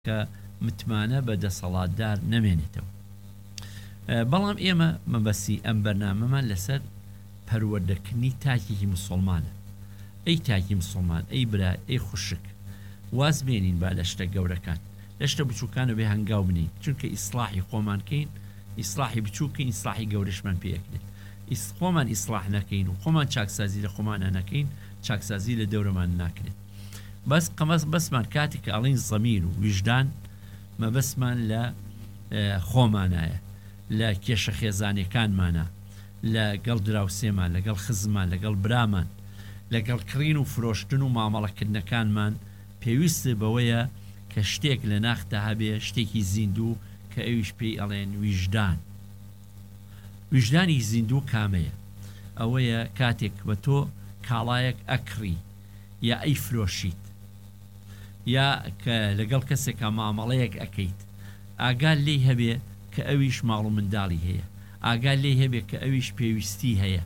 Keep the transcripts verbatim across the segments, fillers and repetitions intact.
کە متمانە بە دەسەڵاتدار نەمێنێتەوە. بەڵام ئێمە مەبەستی ئەم بەرنامەمان لەسەر پەروەردەکردنی تاکێکی مسلمانە. ئەی تاکی مسلمان، ئەی برا، ئەی خوشک، واز بێنین با لە شتە گەورەکان، لە شتە بچووکانە بێ هەنگاو بنین، چونکە ئیسلاحی خۆمانکەین، ئیسلاحی بچووکەین، ئیسلاحی گەورەشمان پێکرێت. خۆمان ئیسلاح نەکەین و خۆمان چاکسازی لە خۆمانە نەکەین، چاکسازی لە دەورەمان ناکرێت. بەس قەمەس بەسمان کاتێک کە ئەڵین زەمیر و ویژدان، مەبەسمان لە خۆمانایە، لە کێشە خێزانەکانمانە، لەگەڵ دراوسێمان، لەگەڵ خزمان، لەگەڵ برامان، لەگەڵ کڕین و فرۆشتن و مامەڵەکردنەکانمان پێویستە بەوەیە کە شتێک لە ناختە هەبێ، شتێکی زیندوو کە ئەویش پێی ئەڵێن ویژدان. ویژدانی زیندوو کامەیە؟ ئەوەیە کاتێک بە تۆ کاڵایەک ئەکڕی یا ئەی فرۆشیت، یا کە لەگەڵ کەسێکە مامەڵەیەک ئەەکەیت، ئاگال لێی هەبێ کە ئەویش ماڵ و منداڵی هەیە، ئاگال لێی هەبێ کە ئەویش پێویستی هەیە،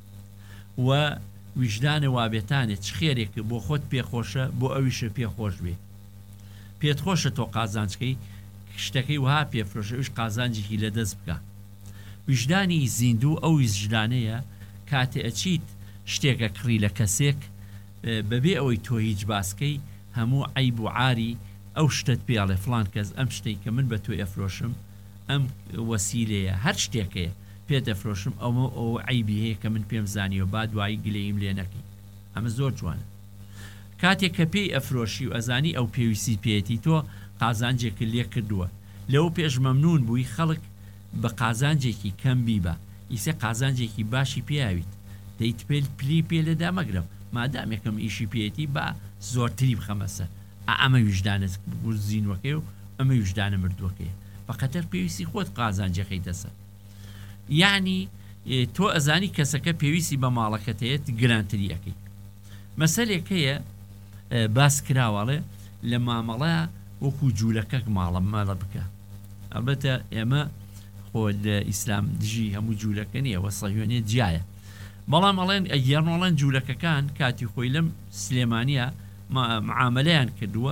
و ویژدانە وابێتانێت چ خێرێکە بۆ خۆت پێخۆشە بۆ ئەویشە پێخۆش بێ. پێت خۆشە تۆ قازانجکەی شتەکەی وها پێفرۆشەویش قازانجێکی لەدەست بکە. ویژدانی زیندوو ئەو ویژدانەیە کاتێ ئەچیت شتێکە کڕی لە کەسێک، بەبێ ئەوەی تۆ هیچ باسکەی هەموو عیب و عاری ئەو شتت پێڵێ فلان کەس ئەم شتێک کە من بە تۆ ئەفرۆشم، ئەم وەسیلەیە، هەر شتێکەیە پێت ئەفرۆشم، ئەومە ئەو عیبی هەیە کە من پێم زانیوە با دوایی گلەیم لێ نەکەی. ئەمە زۆر جوانە. کاتێک کە پێی ئەفرۆشی و ئەزانی ئەو پێویستی پێێتی تۆ قازانجێک لێ کردووە، لەو پێش مەمنون بووی خەڵک بە قازانجێکی کەم بیبە، ئیسێ قازانجێکی باشی پێیاویت، دەیت پێ پلی پێ لەدا مەگرم، مادامێکم ئیشی پێێتی با زۆرتری بخەمەسەر. ئەمە ویژدانت زینوەکەی و ئەمە ویژدانە مردووەکەیە، بەقەتەر پێویستی خۆت قازانجەکەی دەسەر. یعنی تۆ ئەزانی کەسەکە پێویستی بە ماڵەکەتەیەت گرانتریەکەی. مەسەلێکەیە باس کراوەڵێ لە مامەڵەیە وەکو جوولەکەک ماڵە ماڵە بکە. ئەلبەتە ئێمە خۆ لە ئیسلام دژی هەموو جوولەکە نیە، وە سەهیۆنێ جیایە، بەڵام ئەڵێن ئەگەڕنەڵەن جوولەکەکان کاتی خۆی لەم سلێمانیە معاملەیان کردووە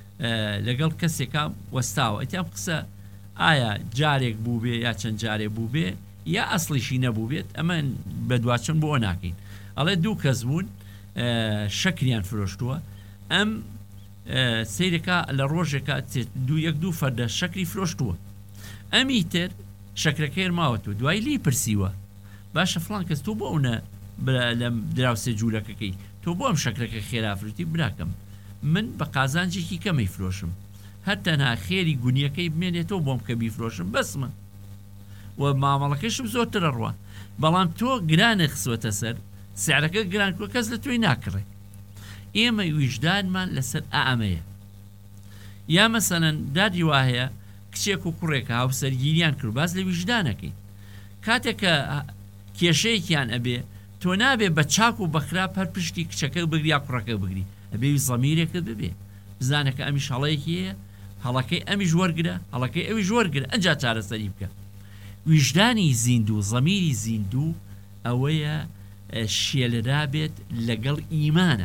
لەگەڵ کەسێکا وەستاوە، ئەتیان قسە ئایا جارێک بوو بێ یا چەند جارێک بوو بێ یا ئەسڵیشی نەبوو بێت، ئەمە بەدواچن بۆ ناکەین. ئەڵێ دوو کەس بوون شەکریان فرۆشتووە، ئەم سیرێکا لە ڕۆژێکا دوو یەک دوو فەردە شەکری فرۆشتووە، ئەمی تر شەکرەکەی ماوەتەوە، دوای لی پرسیوە باشە فڵان کەس تۆ بۆ ئەوە لە دراوسێ جوولەکەکەی تۆ بۆ ئەم شەکرەکە خێرافرەتی براکەم، من بە قازانجێکی کەمەی فرۆشم، هەر تەنها خێری گونیەکەی بمێنێتەوە بۆم کە بیفرۆشم بەسمە، و مامەڵەکەشم زۆرترە ڕوە، بەڵام تۆ گرانە خسوەتە سەر سعرەکە گران کۆ کەس لە تۆی ناکڕێ. ئێمە ویژدانمان لەسەر ئامەیە. یا مەسەلەن دادی وایە کچێک و کوڕێکە هاوسەرگیریان کرد، باز لە ویژدانەکەی، کاتێکە کێشەیەکیان ئەبێ تۆ نابێ بە چاک و بەخراپ هەر پشتی کچەکە بگری یا کوڕەکە بگری، ئەبێ زەمیرێکت ببێ، بزانەکە ئەمیش هەڵەیەکی هەیە، هەڵەکەی ئەمیش وەرگرە، هەڵەکەی ئەویش وەرگرە، ئەنجا چارەسەری بکە. ویژدانی زیندوو، زەمیری زیندوو ئەوەیە شێلرا بێت لەگەڵ ئیمانە.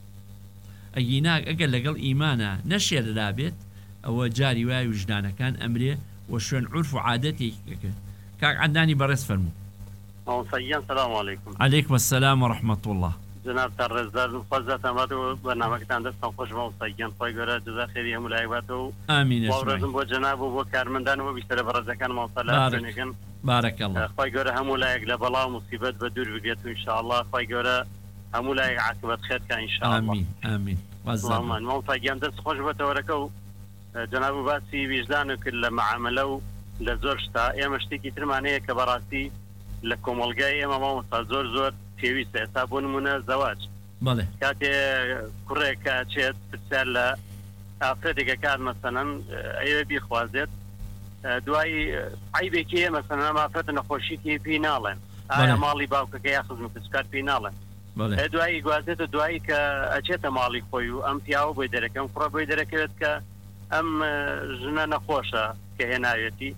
ئەگیناک ئەگەر لەگەڵ ئیمانە نەشێلرا بێت، ئەوە جاری وای وجدانەکان ئەمرێ و شوێن عورف و عادەتێکەکە. کاک عەدنانی بەڕێز فەرموو. ماوەسەگیان سەلام عەلەیکم. عەلەیکم السەلام وەڕەحمەتوڵڵاه. جناب تا ڕێزدار و خۆزاتان باتەوە بەرنامەکەتان دەستان خۆش ماوەسەگیان، خۆی گەورە جەزا خێری هەموو لایەک باتەوە. ئامین. ڕێزم بۆ جەناب و بۆ کارمەندانەوە بیشترە بە ڕێزەکان ماوەسەلا بنێگن. بارەکەڵڵا. خۆی گەورە هەموو لایەک لە بەڵا و موسیبەت بە دوور بگرێت و ئینشاءڵڵا خۆی گەورە هەموو لایەک عاقبەت خێرکە ئینشاءڵڵا. ئامین ئامین. وەزڵامان ماوەسەگیان دەست خۆش بەتەوەرەکە و جەناب و باسی ویژدان کرد لە معاملە و لە زۆر شتا. ئێمە شتێکی ترمانەیە کە بەڕاستی لە کۆمەڵگای ئێمە مامۆستا زۆر زۆر پێویستە. ئێستا بۆ نمونە زەواج، بەڵێ کاتێ کوڕێکە چێت پرسیار لە ئافرەتێکە کات مەسەلەن ئەوێ بیخوازێت، دوایی عیبێکی هەیە مەسەلەن ئەم ئافرەتە نەخۆشیکی پێی ناڵێن، ئایا ماڵی باوکەکە یا خزم کچکار پێی ناڵێن، دوایی گوازێت و دوایی کە ئەچێتە ماڵی خۆی و ئەم پیاوە بۆی دەرەکەم کوڕە بۆی دەرەکەوێت کە ئەم ژنە نەخۆشە کە هێناوێتی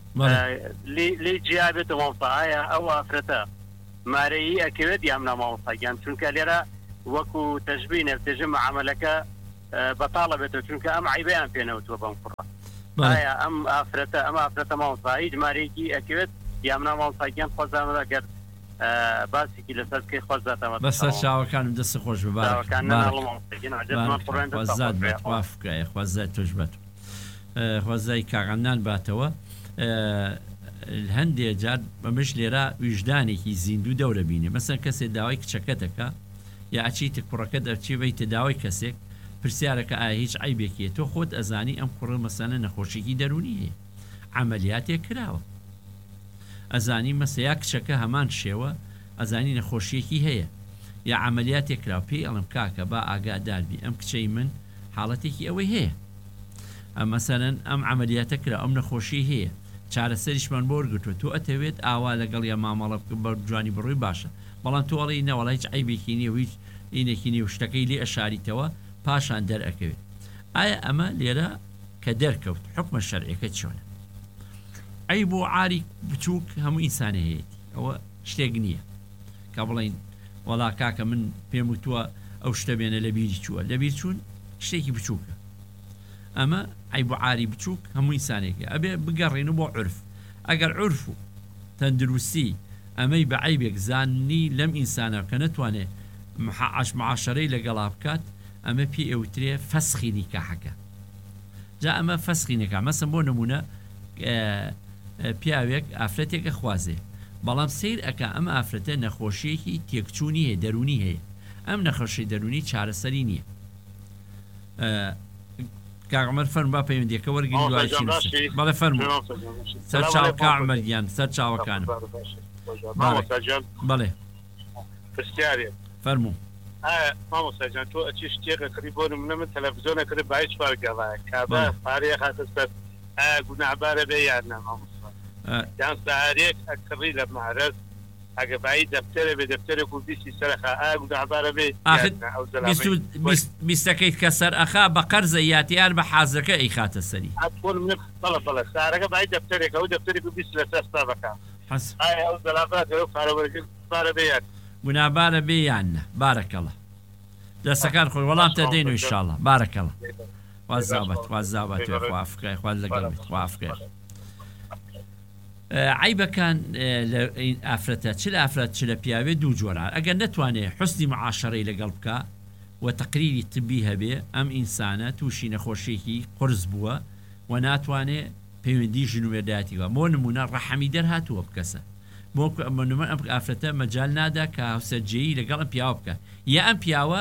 لی جیابێت و مامۆستاایە ئەو ئافرەتە مارەیی ئەکەوێت یام ناماوەستاگیان، چونکە لێرە وەکو تەشبیه نەفتێژە معاملەکە بەتاڵە بێتەوە چونکە ئەم عیبیان پێنەوتوە بەم کوڕە ئایا ئەم ئافرەتە ئەم ئافرەتە ماوەسایی ژمارەیەکی ئەکەوێت یامنا ماوەساگیان خۆزانەوە گەر باسێکی لەسەر بکەی خۆزاتەوە بەسەر چاوەکانم دەستی خۆش ببارەخوازای توش بێت خوازای کاغەنان باتەوە هەندێک جار بەمش لێرە ویژدانێکی زیندوو دەورە بینێ مەسەن کەسێک داوای کچەکە دەکا یا ئەچیتە کوڕەکە دەرچی بیتە داوای کەسێک پرسیارەکە ئایا هیچ عیبێکیە تۆ خۆت ئەزانی ئەم کوڕە مەسەنە نەخۆشیی دەرونی هەیە عملیاتێک کراوە ئەزانی مەسەیا کچەکە هەمان شێوە ئەزانی نەخۆشیەکی هەیە یا عملیاتێک کراوە پێی ئەڵم کاکە با ئاگاداربی ئەم کچەی من حاڵەتێکی ئەوەی هەیە ئەم مەسەرەن ئەم عملیاتە کرا ئەم نەخۆشی هەیە چارەسەریشمان بۆ وەرگرتووە تۆ ئەتەوێت ئاوا لەگەڵ یا مامەڵە بە جوانی بڕووی باشە بەڵام تۆڵی نەوەڵ هیچ عیبێکی نیە و هیچ ئینێکی نیە و شتەکەی لێ ئەشاریتەوە پاشان دەرئەکەوێت ئایا ئەمە لێرە کە دەرکەوت حکمە شەرعیەکە چۆنە ئەی بۆ عاری بچووک هەموو ئینسانە هەیەی ئەوە شتێک نییە کە بڵین وەڵا کاکە من پێم وتووە ئەو شتە بێنە لە بیری چووە لە بیر چوون شتێکی بچووکە ئەمە ئەی بۆ عاری بچووک هەموو ئینسانێکە ئەبێ بگەڕێن و بۆ عرف ئەگەر عرف و تەندروستی ئەمەی بە عیبێک زاننی لەم ئینسانە کە نەتوانێت عەش معاشەرەی لەگەڵا بکات ئەمە پێ ئەوترێ فەسخی نیکاحەکە جا ئەمە فەسخی نیکاح مەسەن بۆ نمونە پیاوێک ئافرەتێکە خوازێ بەڵام سیر ئەکا ئەم ئافرەتە نەخۆشیەکی تێکچوونی هەیە دەرونی هەیە ئەم نەخۆشی دەرونی چارەسەری نییە کاغمەر فەرم با پەیوەندیەکە وەرگین دوای بەڵێ فەرموو سەر چاو کاغمەریان سەر چاوەکانم بەڵێ پرسیارێ فەرموو مامۆستاجان تۆ ئەچی شتێکە کردی بۆ نمونە من تەلەڤیزۆنە کرد با هیچ وەرگەڵایە کابرا پارەیە خاتە سەر ئایا گوناحبارە بێ یان نا مامۆستا یان سەعارێک ئەکڕی لە مارەز ئەگە بایی دەفتەرە بێ دەفتەرێک و بیستی سەرخا ئایا گوناحبارە بێ بیستەکەیت کە سەر ئەخا بە قەرزە یاتیار بە حازەکە ئەی خاتە سەری بەڵە بەڵە سارەکە بای دەفتەرێکە و دەفتەرێک و بیست لەسەر سابەکە ئایا ئەو دەلافات پارە بێ یان گونابارە بێ یانە بارەکەڵە دەستەکان خۆی وەڵام تە دەین و ئینشاڵڵا بارەکەڵە وازابەت وازابەت خوافکای خوا لەگەڵ بێت خوافکای عیبەکان لە ئافرەتە چ لە ئافرەت چ لە پیاوێ دوو جۆرە ئەگەر نەتوانێت حوسنی معاشەرەی لەگەڵ بکە و تەقریری تبی هەبێ ئەم ئینسانە تووشی نەخۆشیێکی قرس بووە و ناتوانێت پەیوەندی ژنوێداتیوە بۆ نمونە ڕەحەمی دەرهاتووە بکەسە بۆ منمە ئەم ئافرەتە مەجال نادا کە هاوسەرجەیی لەگەڵ ئەم پیاوە بکە یا ئەم پیاوە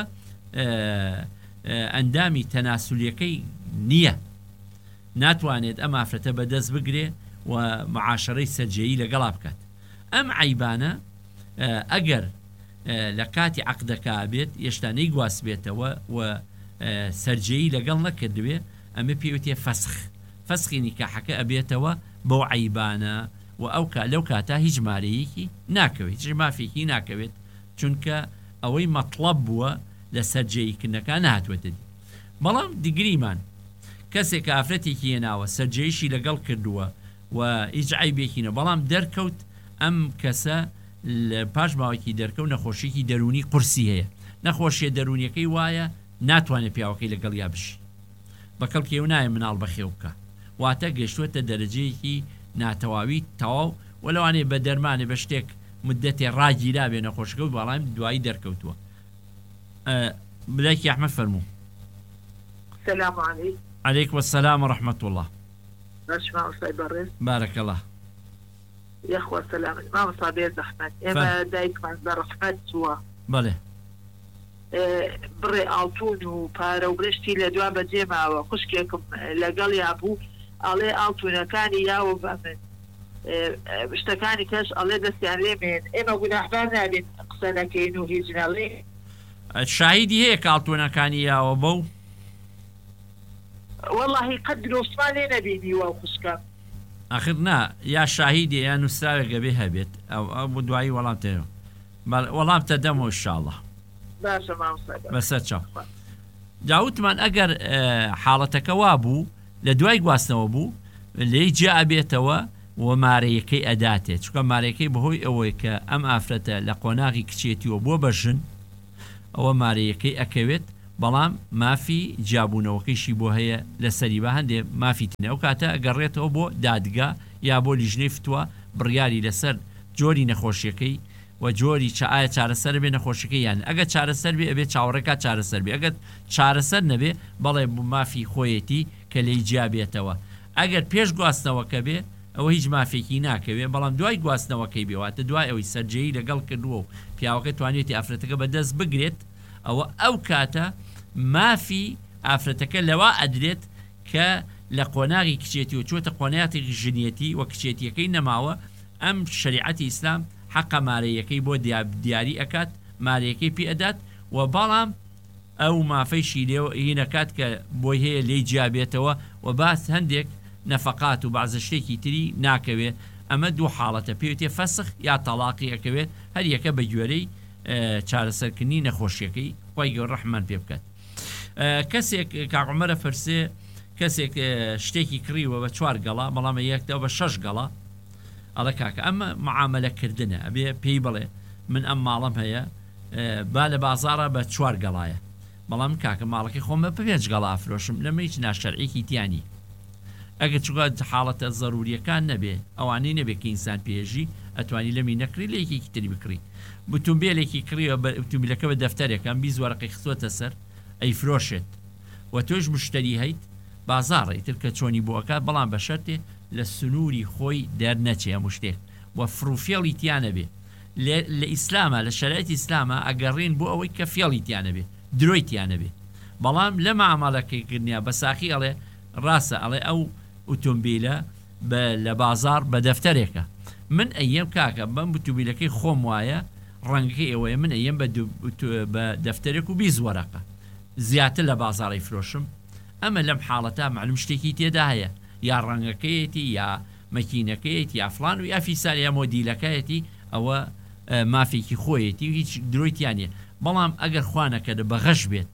ئەندامی تەناسولیەکەی نییە ناتوانێت ئەم ئافرەتە بەدەست بگرێ و معاشەرەی سەرجەیی لەگەڵا بکات ئەم عیبانە ئەگەر لە کاتی عەقدەکە بێت هێشتا نەیگواست بێتەوە و سەرجەیی لەگەڵ نەکردوێ ئەمە پێوتێ فەسخ فەسخی نیکاحەکە ئەبێتەوە بەو عیبانە و ئەو لەو کاتا هیچ ژمارەیەکی ناکەوێت هیچ مافێکی ناکەوێت چونکە ئەوەی مەطلب بووە لە سەرجەییکردنەکە نهاتوێتە دی بەڵام دیگریمان کەسێک کە ئافرەتێکی هێناوە سەرجەییشی لەگەڵ کردووە و هیچ عیبێکینە بەڵام دەرکەوت ئەم کەسە لە پاش ماوەیەکی دەرکەوت نەخۆشیێکی دەرونی قورسی هەیە نەخۆشیە دەرونیەکەی وایە ناتوانێت پیاوەکەی لەگەڵ یا بشی بەکەڵکێو نایە مناڵ بەخێو بکە واتە گەشتوێتە دەرەجەیەکی ناتەواوی تەواو و لەوانەیە بە دەرمانێ بە شتێک مدەتێ ڕاگیرا بێ نەخۆشەکە و بەڵام دوایی دەرکەوتووە بدایکی ئەحمەد فەرموو السلام عليكم عليكم السلام ورحمة الله نشمع أستاذ برز بارك الله يا أخوة السلام ما مصابير زحمت إما دايك من برحمت سوا بله اه بري ألتون وبارا وبرشتي لدوا بجيمة وخشكيكم لقال يا أبو علي ألتون كاني يا وبامن اه بشتكاني كاش علي دستي علي من إما قد أحبابنا بين قصنا كينو هيجنا لي الشاهدي هيك ألتون كاني يا وبو والله قدروا صالي نبيني وخشكا أخذنا يا شاهدي يا نستاوي بها بيت أو أبو دعي والله تيرو والله تدمو إن شاء الله باشا ما مصيبة بس تشوف جاوت من أجر حالتك وابو لدواي قواسنا وابو اللي جاء بيتوا وماريكي أداته شو كان ماريكي بهوي أويك أم أفرته لقناغي كشيتي وبو برجن أو ماريكي أكويت بەڵام مافی جیابوونەوەکەیشی بۆ هەیە لەسەری بە هەندێ مافی تنێ ئەو کاتە ئەگەڕێتەوە بۆ دادگا یا بۆ لیژنەی فتووە بڕیاری لەسەر جۆری نەخۆشیەکەی و جۆری ئایا چارەسەر بێ نەخۆشیەکەی یان ئەگە چارەسەر بێ ئەبێ چاوەڕێکا چارەسەر بێ ئەگەر چارەسەر نەبێ بەڵێ مافی خۆیەتی کە لێی جیابێتەوە ئەگەر پێش گواستنەوەکە بێ ئەوە هیچ مافێکی ناکەوێ بەڵام دوای گواستنەوەکەی بێواتە دوای ئەوەی سەررجەی لەگەڵ کردووە و پیاوەکە توانێتی ئافرەتەکە بەدەست بگرێت ئەوە ئەو کاتە مافی ئافرەتەکە لەوا ئەدرێت کە لە قۆناغی کچێتی و چۆتە قۆناغی ژنیەتی و کچێتیەکەی نەماوە ئەم شریعەتی ئیسلام حەقە مارەیەکەی بۆ دیاری ئەکات مارەیەکەی پێ ئەدات و بەڵام ئەو مافەیشی لێ هینەکات کە بۆی هەیە لێی جیابێتەوە و باس هەندێک نەفەقات و بازە شتێکی تری ناکەوێ ئەمە دوو حاڵەتە پێوتێ فەسخ یا تەلاقی ئەکەوێت هەر یەکە بە گوێرەی چارەسەرکردنی نەخۆشیەکەی خۆی گەور ڕەحمان پێ بکات کەسێک کاغمەرە فەرسێ کەسێک شتێکی کڕیوە بە چوار گەڵا بەڵام یەکدا بە شەش گەڵا ئەڵە کاکە ئەمە معاملەکردنە ئەبێ پێی بڵێ من ئەم ماڵم هەیە با لە بازارە بە چوار گەڵایە بەڵام کاکە ماڵەکەی خۆمە بە پێنج گەڵا ئافرۆشم لەمە هیچ ناشەرعێکی تیانی ئەگەر چوە حاڵەتە ضروریەکان نەبێ ئەوانەی نەبێت کە ئینسان پێژی ئەتوانی لەمی نەکری لە یەکێکی تری بکڕی بتومبیلێکی کڕیوە ئۆتۆمبیلەکە بە دەفتەرێکم بیست وەرەقەی خستووەتە سەر ئەی فرۆشێت و تۆش مشتری هەیت بازاڕی تر کە چۆنی بۆکات بەڵام بە شەرتێ لە سنووری خۆی دەرنەچێ هەموو شتێک و فروفێڵی تیانە بێ لە ئیسلامە لە شەرایەتی ئیسلامە ئەگەڕێن بۆ ئەوەی کە فێڵی تیانە بێ درۆی تیانە بێ بەڵام لە مامەڵەکەیکردنیە بە ساخی ئەڵێ ڕاستە ئەڵێ ئەو ئۆتۆمبیلە لە بازار بە دەفتەرێکە من ئەیەم کاکە بەم ئۆتۆمبیلەکەی خۆم وایە ڕەنگەکەی ئەوەیە من ئەیەم بە دەفتەرێک و بیست وەرەقە زیاتر لە بازاڕی فرۆشم ئەمە لەم حاڵەتە معلوم شتێکی تێدا هەیە یا ڕەنگەکەیەتی یا مەکینەکەیەتی یا فلان و یا فیسال یا مۆدیلەکەیەتی ئەوە مافێکی خۆیەتی و هیچ درۆیتیانە بەڵام ئەگەر خوانەکە بە غەش بێت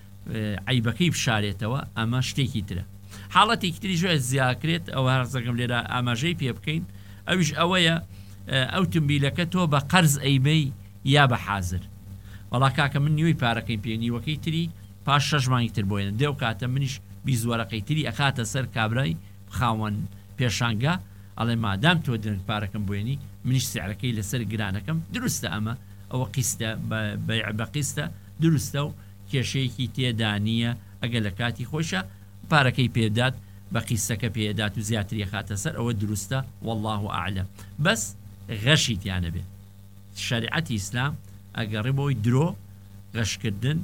عیبەکەی بشارێتەوە ئەمە شتێکی ترە حاڵەتێکی تری ژۆ زیاکرێت ئەوە هەرزەکەم لێرە ئاماژەی پێ بکەین ئەویش ئەوەیە ئەو تمبیلەکە تۆ بە قەرز ئەیبەی یا بە حازر وەڵا کاکە من نیوەی پارەکەی پێنیوەکەی تری پاش شەش مانگی تر بۆێنە دێو کاتە منیش بیست وەرەقەی تری ئەخاتە سەر کابرای خاوەن پێشانگا ئەڵێ مادام تۆ درنگ پارەکەم بۆێنی منیش سعرەکەی لەسەر گرانەکەم دروستە ئەمە ئەوە قیستە بەیع بە قیستە دروستە و کێشەیەکی تێدا نییە ئەگە لە کاتی خۆشە پارەکەی پێدات بە قیستەکە پێدات و زیاتری خاتە سەر ئەوە دروستە والله ئاعلم بەس غەشی تیانە بێت شریعەتی ئیسلام ئەگەڕێ بۆی درۆ غەشکردن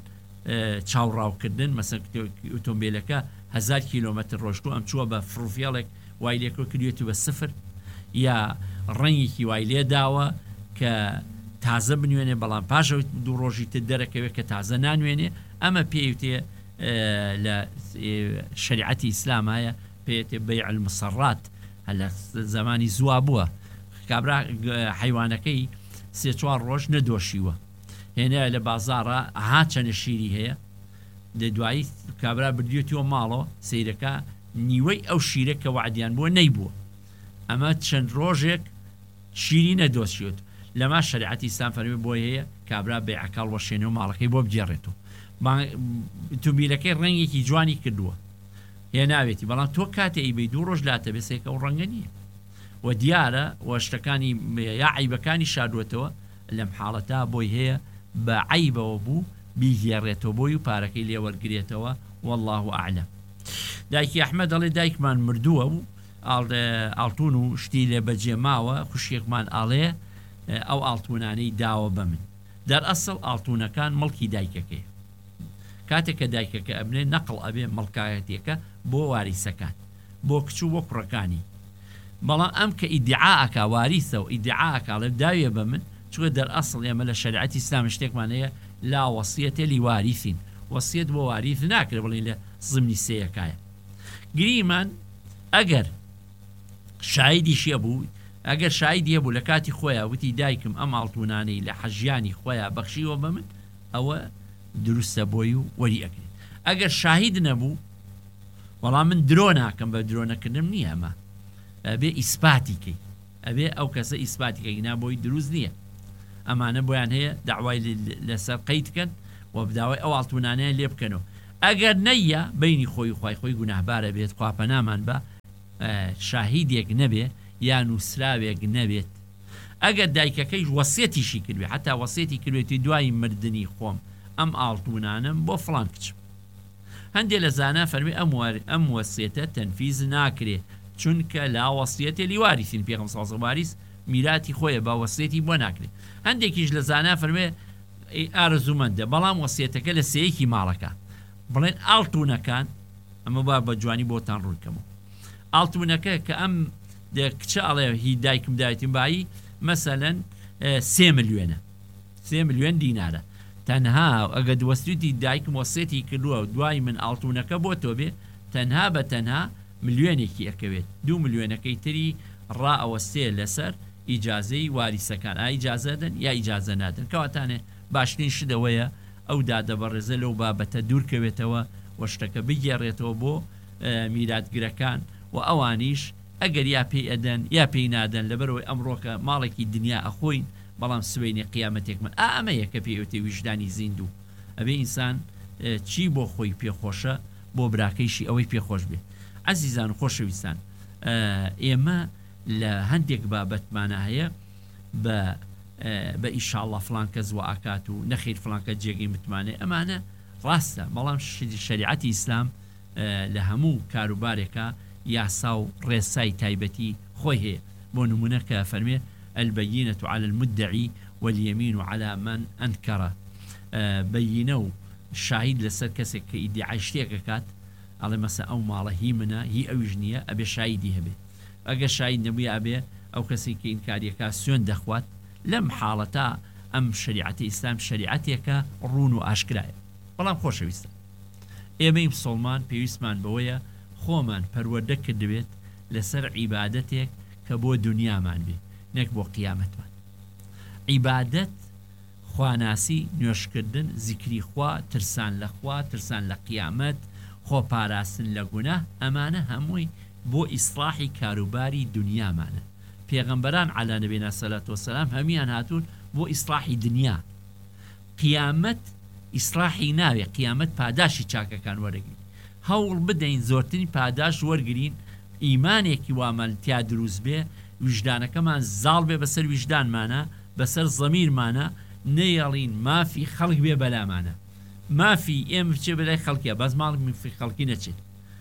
چاوڕاوکردن مەسەن ئۆتۆمبیلەکە هەزار کیلۆمەتر ڕۆژتو ئەم چووە بە فروفێڵێک وای لێکۆ کردوێت بە سفر یا ڕەنگێکی وای لێ داوە کە تازە بنوێنێ بەڵام پاشەوەی دوو ڕۆژی تر دەرەکەوێت کە تازە نانوێنێ ئەمە پێوتێ لە شریعەتی ئیسلامایە پێێتێ بەیع المسەڕات لە زمانی زوا بووە کابرا حیوانەکەی سێ چوار ڕۆژ نەدۆشیوە هێنە لە بازارە ها چەنە شیری هەیە لە دوایی کابرا بردیێتیوە ماڵەوە سیرەکە نیوەی ئەو شیرە کە وعدیان بووە نەیبووە ئەمە چەند ڕۆژێک شیری نەدۆشیوت لەما شریعەتی ئیسلام فەرمی بۆی هەیە کابرا بەیعەکەڵ وەشێنێ و ماڵەکەی بۆ بجێڕێتەوە ئۆتۆمبیلەکەی ڕەنگێکی جوانی کردووە هێ ناوێتی بەڵام تۆ کاتێ ئەیبەی دوو ڕۆژ لاتە بێسێکە و ڕەنگە نییە و دیارە وە شتەکانی یا عیبەکانی شادوێتەوە لەم حاڵەتە بۆی هەیە بە عیبەوە بوو بیگێڕێتەوە بۆی و پارەکەی لێ وەرگێتەوە والله ئاعلم دایکی ئەحمەد دەڵێ دایکمان مردووە و ئاڵتون و شتی لێ بەجێ ماوە خوشکێکمان ئاڵێ ئەو ئاڵتونانەی داوە بە من دەرئەسڵ ئاڵتونەکان مڵکی دایکەکەی کاتێک کە دایکەکە ئەبنێ نەقڵ ئەبێ مڵکایەتێکە بۆ واریسەکان بۆ کچوو وە کوڕەکانی بەڵام ئەم کە ئیدعاءەکە واریسە و ئیدعاءەکەڵێ داویە بە من چوە دەرئەسڵ ئێمە لە شریعەتی ئیسلام شتێکمان هەیە لا وەسیەتە لیوارثین وەسیەت بۆ واریث ناکرێ بڵێن لە زمنی سەیەکایە گریمان ئەگەر شایدیشیە بوو ئەگەر شایدیە بوو لە کاتی خۆیان وتی دایکم ئەم ئاڵتونانەی لە حەژیانی خۆیان بەخشیوە بە من ئەوە دروستە بۆی و وەری ئەکرێت ئەگەر شاهید نەبوو وەڵام من درۆ ناکەم بە درۆنەکردم نییە ئەمە ئەبێ ئیسپاتیکەی ئەبێ ئەو کەسە ئیسپاتیکەی نا بۆی دروست نییە ئەمانە بۆیان هەیە داوای لەسەر قەیدکەن و بداوای ئەو ئاڵتوانانەیە لێ بکەنەوە ئەگەر نەیە بینی خۆی خی خۆی گوناهبارە بێت خواپەنامان بە شاهیدێک نەبێ یان نووسراوێک نەبێت ئەگەر دایکەکەی وەسیەتیشی کردوێ حتا وەسیەتی کردوێتی دوای مردنی خۆم ئەم ئاڵتوانانم بۆ فڵان کچم هەندێک لە زانە فەرمی ئەم وەسیەتە تەنفیز ناکرێ چونکە لا وەسیەتێ لیواریسین پێغەمبەر صلی الله علیه و واریس میراتی خۆیە با وەسیەتی بۆ ناکرێت هەندێکیش لە زانە فەرمێ ئارزومەندە بەڵام وەسیەتەکە لە سەیەکی ماڵەکە بڵێن ئاڵتوونەکان ئەمە با بە جوانی بۆتان ڕوونکەمەوە ئاڵتوونەکە کە ئەم کچە ئەڵێ هی دایکم دایەتیم بایی مەسەلەن سێ ملیۆنە سێ ملیۆن دینارە تەنها ئەگە دووەستوتی دایکم وەسیەتی کردووە دوای من ئاڵتوونەکە بۆ تۆ بێ تەنها بە تەنها ملیۆنێکی ئەکەوێت دوو ملیۆنەکەی تری ڕائەوەستێ لەسەر ئیجازەی واریسەکان ئا ئیجازەدەن یا ئیجازە نادن کەواتانێ باشترین شتەوەیە ئەو دادە بەڕێزە لەو بابەتە دوورکەوێتەوە و شتەکە بگێڕێتەوە بۆ میراتگرەکان و ئەوانیش ئەگەر یا پێی ئەدەن یا پێی نادەن لەبەرەوەی ئەمڕۆکە ماڵێکی دنیا ئەخۆین بەڵام سوێنی قیامەتێکمان ئا ئەمەیە کە پێوتێ ویژدانی زیندوو ئەبێ ئینسان چی بۆ خۆی پێخۆشە بۆ براکەیشی ئەوەی پێخۆش بێ عەزیزان و خۆشەویستان ئێمە لە هەندێک بابەتمانە هەیە بە بە ئیشاءالله فڵان کەس وا ئاکات و نەخیر فڵانکە جێگەی متمانێ ئەمانە ڕاستە بەڵام شەریعەتی ئیسلام لە هەموو کاروبارێکە یاسا و ڕێسای تایبەتی خۆی هەیە بۆ نمونە کە فەرمێ البەیینە على المدعی واليمين على من أنكر بەیینە و شاهید لەسەر کەسێک کە ئیدعای شتێکە کات ئەڵێ مەسە ئەو ماڵە هی منە هی ئەویش نییە ئەبێ شایدی هەبێ ئەگەر شاید نەبووی ئەبێ ئەو کەسی کە ئینکاریەکە سوێن دەخوات لەم حاڵەتە ئەم شریعەتی ئیسلام شریعەتێکە ڕوون و ئاشکرایە بەڵام خۆشەویستە ئێمەی مسڵمان پێویستمان بەوەیە خۆمان پەروەردە کردوێت لەسەر عیبادەتێک کە بۆ دنیامان بێ نەک بۆ قیامەتمان عیبادەت خواناسی نوێشکردن زیکری خوا ترسان لە خوا ترسان لە قیامەت خۆپاراستن لە گوناه ئەمانە هەمووی بۆ ئیسلاحی کاروباری دنیامانە پێغەمبەران عەلی نەبینا سەلات وەسەلام هەمیان هاتوون بۆ ئیسلاحی دنیا قیامەت ئیسلاحی ناوێ قیامەت پاداشی چاکەکان وەرەگرین هەوڵ بدەین زۆرترین پاداش وەرگرین ئیمانێکی وامەلتیا دروست بێ وجدانەکەمان زاڵ بێ بەسەر وجدانمانە بەسەر زەمیرمانە نەیەڵین مافی خەڵک بێ بەلامانە مافی ئێمە بچێ بەلای خەڵکیە باز ماڵ مافی خەڵکی نەچێت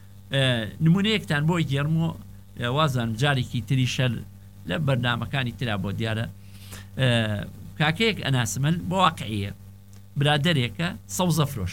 نمونەیەکتان بۆی گێڕمەوە وازانم جارێکی تری شەر لە بەرنامەکانی ترا بۆ دیارە کاکەیەک ئەناسمەل بۆ واقعیە برادەرێکە سەوزە فرۆش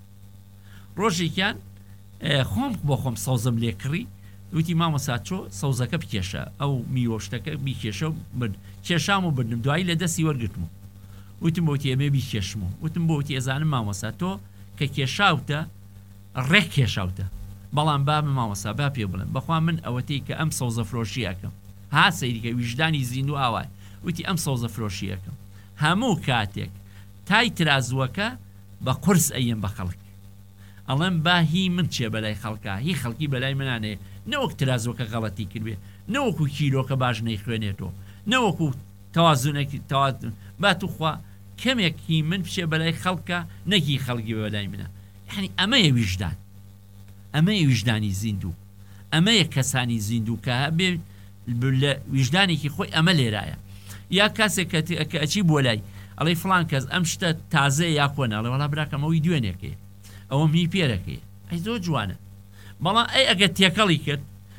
ڕۆژێکیان خۆم بۆ خۆم سەوزم لێ کڕی وتی مامۆستا چۆ سەوزەکە بکێشە ئەو میوەشتەکە بیکێشە و برد کێشام و بردم دوایی لە دەستی وەرگرتم وتم بۆتی ئەمێ بیکێشم و وتم بۆتی ئێزانم مامۆستا تۆ کە کێشاوتە ڕێک کێشاوتە بەڵام بابم مامۆستا با پێ بڵێم بەخوا من ئەوەتەی کە ئەم سەوزە فرۆشیەکەم ها سەیریکە ویژدانی زیند و ئاوای وتی ئەم سەوزە فرۆشیەکەم هەموو کاتێک تای ترازوەکە بە قورس ئەیم بە خەڵک ئەڵێم با هی من چێ بەلای خەڵکە هی خەڵکی بەلای منانەیە نەوەک ترازوەکە غەڵەتی کردوێ نەوەکو کیلۆکە باش نەیخوێنێتەوە نەوەکو تەوازونێکی تەوازن با توخوا کەمێکی من بچێ بەلای خەڵکە نەکی خەڵکی بەلای منە یعنی ئەمەیە ویژدان ئەمەیە ویژدانی زیندوو ئەمەیە کەسانی زیندوو کە هەبێ لە ویژدانێکی خۆی ئەمە لێرایە یا کەسێک کە ئەچی بۆ لای ئەڵێ فڵان کەس ئەم شتە تازەیە یا کۆنە ئەڵێ وەڵا براکەمەوەی دوێنێکەیە ئەوە می پێرەکەیە ئەی زۆر جوانە بەڵام ئەی ئەگە تێکەڵی کرد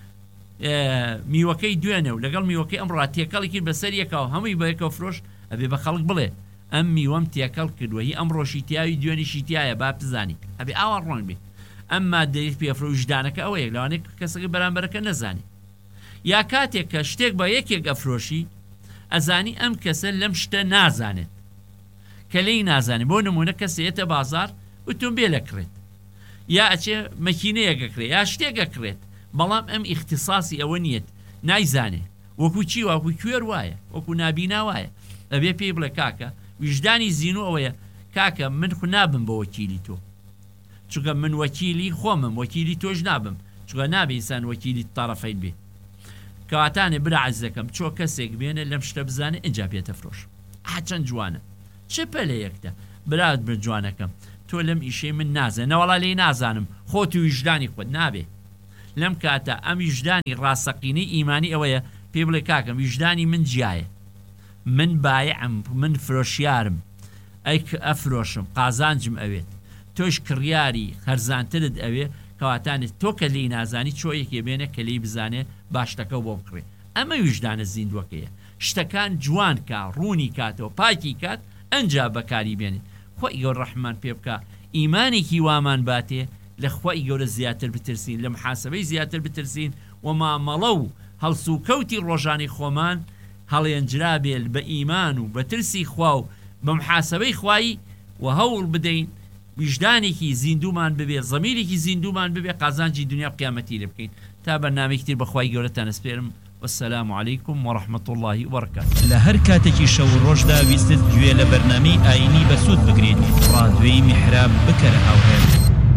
میوەکەی دوێنێ و لەگەڵ میوەکەی ئەمڕا تێکەڵی کرد بەسەر یەکەوە هەمووی بە یەکەوە فرۆش ئەبێ بە خەڵک بڵێ ئەم میوەم تێکەڵ کردووە هی ئەمڕۆشی تیاوی دوێنیشی تایە با بزانی ئەبێ ئاوا ڕۆن بێ ئەمما دەیت پێفرۆ وجدانەکە ئەوەیە لەوانەیە کەسەکە بەرامبەرەکە نەزانی یا کاتێک کە شتێک بە یەکێک ئەفرۆشی ئەزانی ئەم کەسە لەم شتە نازانێت کە لی نازانێت بۆ نمونە کەسێتە بازار ئۆتۆمبیل ئەکڕێت یا ئەچێ مەکینەیەکەکرێت یا شتێکەکرێت بەڵام ئەم ئیختیساسی ئەوە نیەت نایزانێ وەکو چی وەکو کوێر وایە وەکو نابینا وایە ئەبێ پێی بڵێ کاکە ویژدانی زین و ئەوەیە کاکە من خو نابم بە وەکیلی تۆ چونکە من وەکیلی خۆمم وەکیلی تۆش نابم چونکە نابێ ئینسان وەکیلی تەرەفەین بێ کەواتانێ برا عەزیزەکەم چۆ کەسێک بێنێ لەم شتە بزانێ ئینجا پێتە فرۆش ئا چەند جوانە چه پەلەیەکتە برات بر جوانەکەم تۆ لەم ئیشەی من نازانم نەوەڵا لێی نازانم خۆت و ویژدانی خۆت نابێ لەم کاتە ئەم ویژدانی ڕاستەقینەی ئیمانی ئەوەیە پێ بڵێ کاکەم ویژدانی من جیایە من بایعم من فرۆشیارم ئەی ئەفرۆشم قازانجم ئەوێت تۆش کڕیاری هەرزانترت ئەوێ کەواتانێت تۆ کە لی نازانی چۆیەکێ بێنە کە لی بزانێ باشتەکە بۆ بکڕێ ئەمە ویژدانە زیندوەکەیە شتەکان جوان کا ڕوونی کاتەوە پاکی کات ئەنجا بەکاری بێنێت خۆی گەور ڕەحمان پێ بکە ئیمانێکی وامان باتێ لە خۆی گەورە زیاتر بترسین لە محاسبەی زیاتر بترسین و مامەڵە و هەڵسوکەوتی ڕۆژانی خۆمان هەڵێنجرا بێت بە ئیمان و بە ترسی خوا و بە محاسبەی خوایی و هەوڵ بدەین ویژدانێکی زیندومان ببێ زەمیرێکی زیندومان ببێ قازانجی دنیا قیامەتی لێ بکەین تا بەرنامێکی تر بەخوای گەورەتان ئەسپێرم والسلام عليكم ورحمة الله وبركاته لهر كاتكي شو روجدا ويستد جوية لبرنامي آيني بسود بقريد رادوي محراب بكره أو هيد